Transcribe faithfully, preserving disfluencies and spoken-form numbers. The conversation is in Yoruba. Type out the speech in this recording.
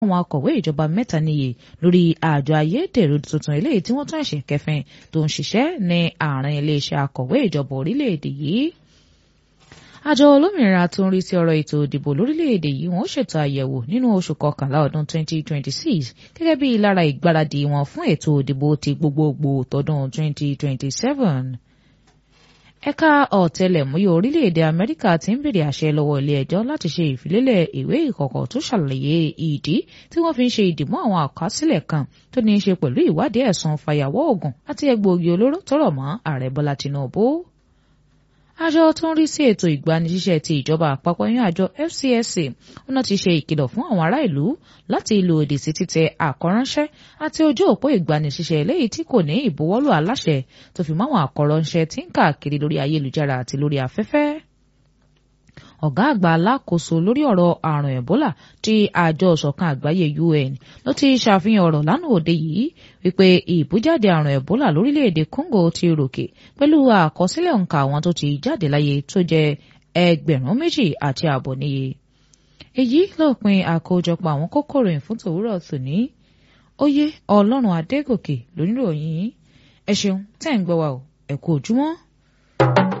àwọn akọ̀wé ìjọba mẹ́ta níye lórí àjọ ayédèrú tuntun eléyìí tí wọ́n tún ẹ̀ṣẹ̀ kẹfin tó ń ṣiṣẹ́ ní àárín iléeṣẹ́ akọ̀wé ìjọba orílẹ̀-èdè yìí. Àjọ olómìnira tó ń rí sí ọ̀rọ̀ ètò ìdìbò lórílẹ̀-èdè yìí wọ́n ṣètò àyẹ̀wò nínú oṣù kọkànlá ọdún twenty twenty-six gẹ́gẹ́ bí lára ìgbáradì wọn fún ètò ìdìbò ti gbogbogbò tọdún twenty twenty-seven. Ẹ̀ka ọ̀tẹlẹ̀múyẹ́ orílẹ̀-èdè Amẹ́ríkà ti ń bèrè àṣẹ lọ́wọ́ ilé ẹjọ́ láti ṣe ìfilélẹ̀ ìwé ìkọ̀kọ̀ tó ṣàlàyé ìdí tí wọ́n fi ń ṣe ìdìmọ́ àwọn àkọsílẹ̀ kan tó ní í ṣe pẹ̀lú ìwádìí ẹ̀sùn fàyàwọ́ oògùn àti egbòogi olóró tó rọ̀ mọ́ ààrẹ Bọ́lá Tinubu. Àjọ tó ń rí sí ètò ìgbanisíṣẹ́ ti ìjọba àpapọ̀ yẹn àjọ F C S C ọ̀nà ti ṣe ìkìlọ̀ fún àwọn ará ìlú láti lo òdì sí títẹ àkọ́ránṣẹ́ àti ojú òpó ìgbanisíṣẹ́ eléyìí tí kò ní ìbuwọ́lù aláṣẹ tó fi máwọn àkọ́ránṣẹ́ tí ń káàkiri lórí ayélujára àti lórí afẹ́fẹ́. Ọ̀gá àgbà alákòóso lórí ọ̀rọ̀ àrùn Ebola ti àjọ ìṣọ̀kan àgbáyé U N ló ti ṣàfihàn ọ̀rọ̀ lánàá òde yìí wípé ìbújáde àrùn Ebola lórílẹ̀‐èdè Congo ti ròkè pẹ̀lú àkọsílẹ̀ òǹkà àwọn tó ti jáde láyé tó jẹ́ ẹgbẹ̀rún méjì àti ààbọ̀ níye. Èyí lópin àkójọpọ̀ àwọn kókó ìròyìn fún tòwúrọ̀ tòní. Oyè Ọlọ́run Adégòkè lóníròyìn. Ẹ ṣeun tẹ́ ń gbọ́ wa o, ẹ kú ojúmọ́.